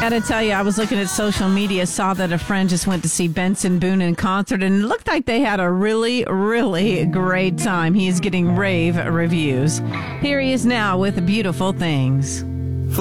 got to tell you, I was looking at social media, saw that a friend just went to see Benson Boone in concert, and it looked like they had a really, really great time. He is getting rave reviews. Here he is now with Beautiful Things.